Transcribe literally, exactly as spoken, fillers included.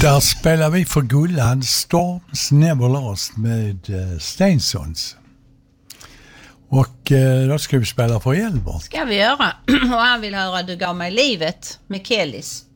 Där spelar vi för Gullan Storms Never Lost med uh, Stensons. Och uh, då ska vi spela för Elbert. Ska vi göra. Och han vill höra Du gav mig livet med Kellys.